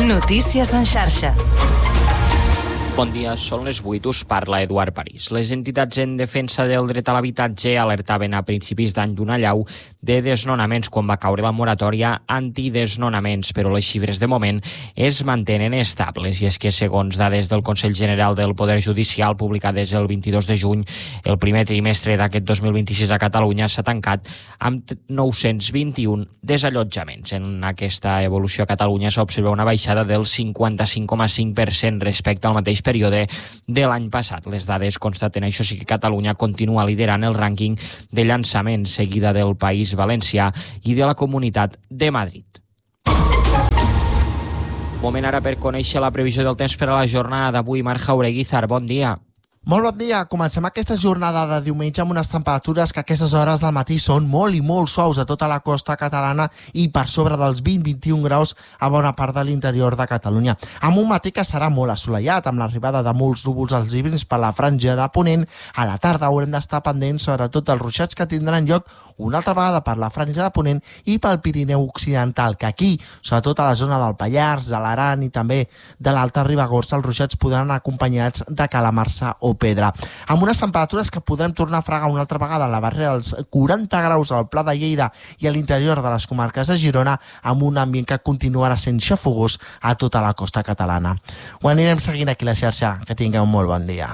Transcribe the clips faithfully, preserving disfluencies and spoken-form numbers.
Notícies en xarxa. Bon dia, són les vuit, us parla Eduard París. Les entitats en defensa del dret a l'habitatge alertaven a principis d'any d'una allau de desnonaments quan va caure la moratòria antidesnonaments, però les xifres de moment es mantenen estables. I és que, segons dades del Consell General del Poder Judicial publicades el vint-i-dos de juny, el primer trimestre d'aquest dos mil vint-i-sis a Catalunya s'ha tancat amb nou-cents vint-i-un desallotjaments. En aquesta evolució a Catalunya s'observa una baixada del cinquanta-cinc coma cinc per cent respecte al mateix període de l'any passat. Les dades constaten, això sí, que Catalunya continua liderant el rànquing de llançaments, seguida del País Valencià i de la Comunitat de Madrid. Moment ara per conèixer la previsió del temps per a la jornada d'avui. Marc Jaureguizar, bon dia. Molt bon dia. Comencem aquesta jornada de diumenge amb unes temperatures que a aquestes hores del matí són molt i molt suaus a tota la costa catalana i per sobre dels vint a vint-i-un graus a bona part de l'interior de Catalunya. Amb un matí que serà molt assolellat, amb l'arribada de molts núvols alzibris per la franja de Ponent. A la tarda haurem d'estar pendents sobretot dels ruixats que tindran lloc una altra vegada per la franja de Ponent i pel Pirineu Occidental, que aquí, sobretot a la zona del Pallars, de l'Aran i també de l'Alta Ribagorça, els ruixats podran anar acompanyats de calamarsa o pedra. Amb unes temperatures que podrem tornar a fregar una altra vegada a la barrera dels quaranta graus al Pla de Lleida i a l'interior de les comarques de Girona, amb un ambient que continuarà sent xafogós a tota la costa catalana. Ho anirem seguint aquí a la xarxa. Que tingueu un molt bon dia.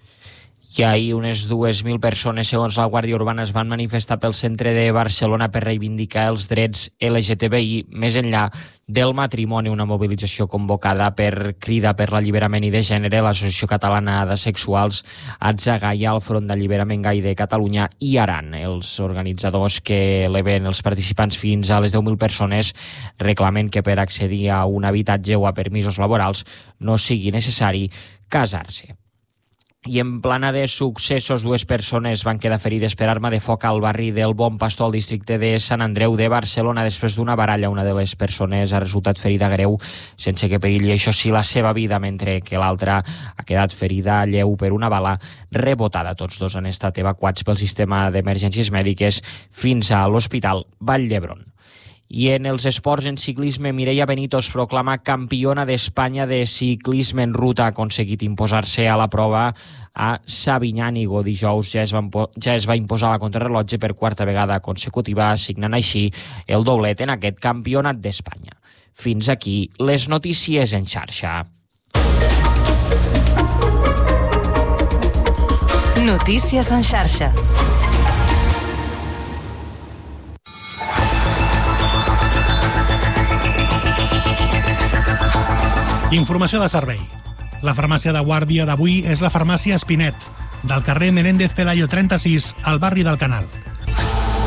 I ahir unes dues mil persones, segons la Guàrdia Urbana, es van manifestar pel centre de Barcelona per reivindicar els drets L G T B I, més enllà del matrimoni, una mobilització convocada per Crida per l'Alliberament i de Gènere, l'Associació Catalana d'Asexuals, Atzagaia, el Front d'Alliberament Gai de Catalunya i Aran. Els organitzadors, que eleven els participants fins a les deu mil persones, reclamen que per accedir a un habitatge o a permisos laborals no sigui necessari casar-se. I en plana de successos, dues persones van quedar ferides per arma de foc al barri del Bon Pastor, al districte de Sant Andreu de Barcelona, després d'una baralla. Una de les persones ha resultat ferida greu, sense que perilli, això sí, la seva vida, mentre que l'altra ha quedat ferida lleu per una bala rebotada. Tots dos han estat evacuats pel sistema d'emergències mèdiques fins a l'Hospital Vall d'Hebron. I en els esports, en ciclisme, Mireia Benito es proclama campiona d'Espanya de ciclisme en ruta. Ha aconseguit imposar-se a la prova a Sabinyànigo. Dijous ja es, va, ja es va imposar la contrarrellotge per quarta vegada consecutiva, assignant així el doblet en aquest campionat d'Espanya. Fins aquí les notícies en xarxa. Notícies en xarxa. Informació de servei. La farmàcia de guàrdia d'avui és la farmàcia Espinet, del carrer Menéndez Pelayo trenta-sis, al barri del Canal.